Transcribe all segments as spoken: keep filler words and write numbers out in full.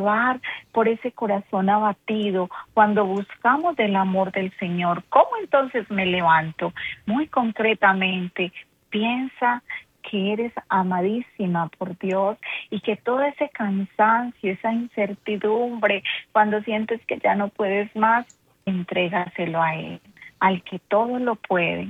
llevar por ese corazón abatido cuando buscamos del amor del Señor. ¿Cómo entonces me levanto? Muy concretamente, piensa que eres amadísima por Dios y que todo ese cansancio, esa incertidumbre, cuando sientes que ya no puedes más, entrégaselo a Él, al que todo lo puede.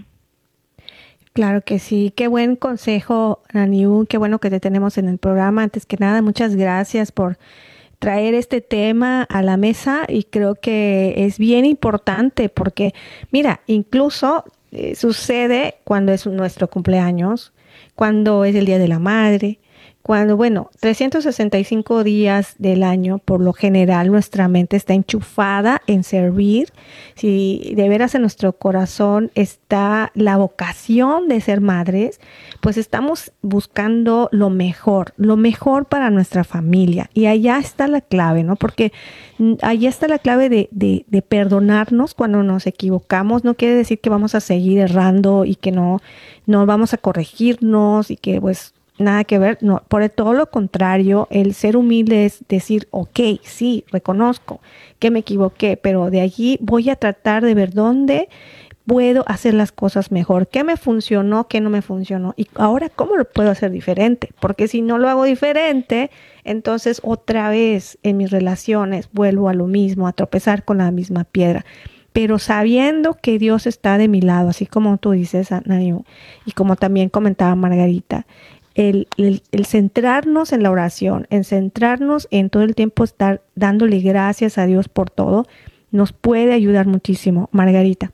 Claro que sí, qué buen consejo, Aniu, qué bueno que te tenemos en el programa. Antes que nada, muchas gracias por traer este tema a la mesa y creo que es bien importante porque, mira, incluso eh, sucede cuando es nuestro cumpleaños, cuando es el Día de la Madre, cuando, bueno, trescientos sesenta y cinco días del año, por lo general, nuestra mente está enchufada en servir. Si de veras en nuestro corazón está la vocación de ser madres, pues estamos buscando lo mejor, lo mejor para nuestra familia. Y allá está la clave, ¿no? Porque allá está la clave de, de, de perdonarnos cuando nos equivocamos. No quiere decir que vamos a seguir errando y que no, no vamos a corregirnos y que pues nada que ver, no, por todo lo contrario, el ser humilde es decir, ok, sí, reconozco que me equivoqué, pero de allí voy a tratar de ver dónde puedo hacer las cosas mejor, qué me funcionó, qué no me funcionó, y ahora cómo lo puedo hacer diferente, porque si no lo hago diferente, entonces otra vez en mis relaciones vuelvo a lo mismo, a tropezar con la misma piedra. Pero sabiendo que Dios está de mi lado, así como tú dices, Anayu, y como también comentaba Margarita, El, el, el centrarnos en la oración, en centrarnos en todo el tiempo estar dándole gracias a Dios por todo, nos puede ayudar muchísimo. Margarita.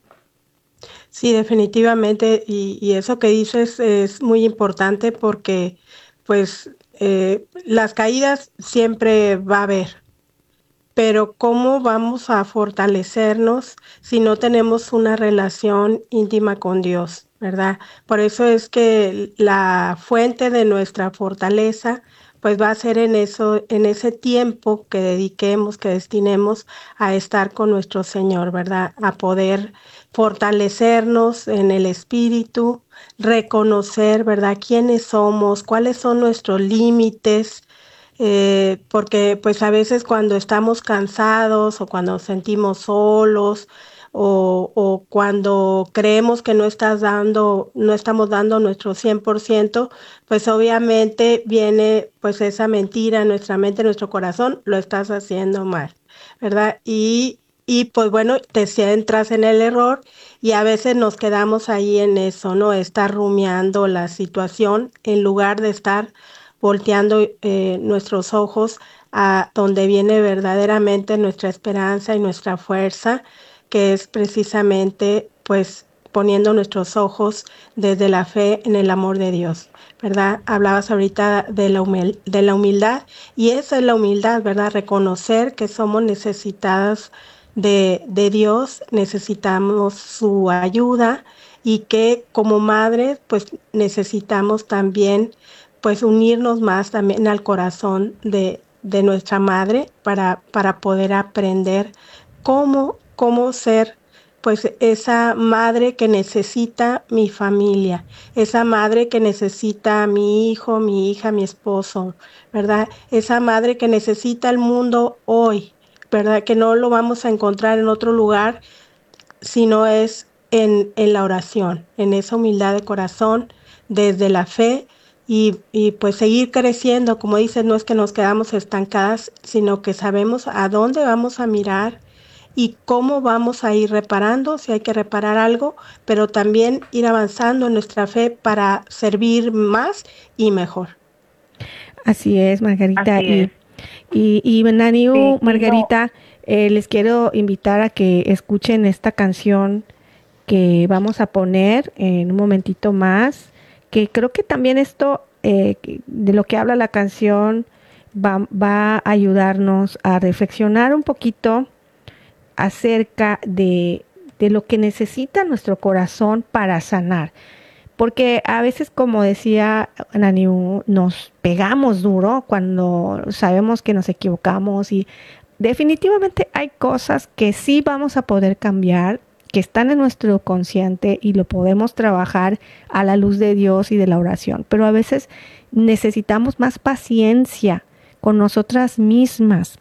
Sí, definitivamente, y, y eso que dices es muy importante porque pues eh, las caídas siempre va a haber, pero ¿cómo vamos a fortalecernos si no tenemos una relación íntima con Dios? ¿Verdad? Por eso es que la fuente de nuestra fortaleza pues va a ser en eso, en ese tiempo que dediquemos, que destinemos a estar con nuestro Señor, ¿verdad? A poder fortalecernos en el espíritu, reconocer, ¿verdad? Quiénes somos, cuáles son nuestros límites, eh, porque pues a veces cuando estamos cansados o cuando nos sentimos solos, o, o cuando creemos que no estás dando, no estamos dando nuestro cien por ciento, pues obviamente viene pues esa mentira en nuestra mente, en nuestro corazón, lo estás haciendo mal, ¿verdad? Y, y pues bueno, te centras en el error y a veces nos quedamos ahí en eso, ¿no? Estar rumiando la situación en lugar de estar volteando eh, nuestros ojos a donde viene verdaderamente nuestra esperanza y nuestra fuerza, que es precisamente pues poniendo nuestros ojos desde la fe en el amor de Dios, ¿verdad? Hablabas ahorita de la, humil- de la humildad y esa es la humildad, ¿verdad? Reconocer que somos necesitadas de, de Dios, necesitamos su ayuda y que como madres pues necesitamos también pues unirnos más también al corazón de, de nuestra madre para, para poder aprender cómo, cómo ser pues esa madre que necesita mi familia, esa madre que necesita a mi hijo, mi hija, mi esposo, ¿verdad? Esa madre que necesita el mundo hoy, ¿verdad? Que no lo vamos a encontrar en otro lugar, sino es en, en la oración, en esa humildad de corazón, desde la fe y, y pues seguir creciendo. Como dices, no es que nos quedamos estancadas, sino que sabemos a dónde vamos a mirar y cómo vamos a ir reparando, si hay que reparar algo, pero también ir avanzando en nuestra fe para servir más y mejor. Así es, Margarita. Así Y, es. y, y Sí, Naniu, y no, Margarita, eh, les quiero invitar a que escuchen esta canción que vamos a poner en un momentito más, que creo que también esto, eh, de lo que habla la canción, va, va a ayudarnos a reflexionar un poquito acerca de, de lo que necesita nuestro corazón para sanar. Porque a veces, como decía Naniu, nos pegamos duro cuando sabemos que nos equivocamos y definitivamente hay cosas que sí vamos a poder cambiar, que están en nuestro consciente y lo podemos trabajar a la luz de Dios y de la oración. Pero a veces necesitamos más paciencia con nosotras mismas